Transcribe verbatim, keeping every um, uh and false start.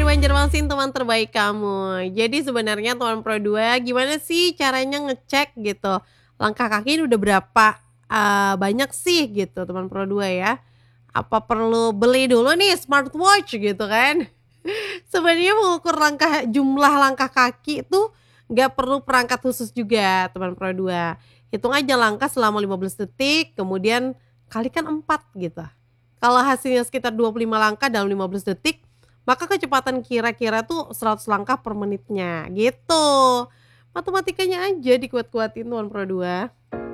Banjarmasin, teman terbaik kamu. Jadi sebenarnya teman Pro dua gimana sih caranya ngecek gitu, langkah kaki ini udah berapa, eee, banyak sih gitu teman Pro dua ya. Apa perlu beli dulu nih smartwatch gitu kan. Sebenarnya mengukur langkah jumlah langkah kaki tuh nggak perlu perangkat khusus juga teman Pro dua. Hitung aja langkah selama lima belas detik kemudian kalikan empat gitu. Kalau hasilnya sekitar dua puluh lima langkah dalam lima belas detik, maka kecepatan kira-kira tuh seratus langkah per menitnya, gitu. Matematikanya aja dikuat-kuatin teman Pro dua.